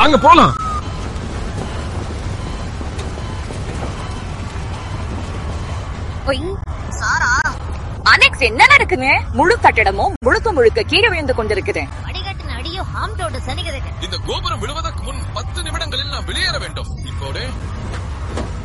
வாங்க போலாம். சாரா, அனெக்ஸ் என்ன நடக்குங்க? முழு கட்டிடமும் முழுக்க கீழே விழுந்து கொண்டிருக்குது. அடிகட்டின அடியோ ஹாம்டோட சனிகிறது. இந்த கோபுரம் விழுவதற்கு முன் 10 நிமிடங்களில் நாம் வெளியேற வேண்டும். இப்போதே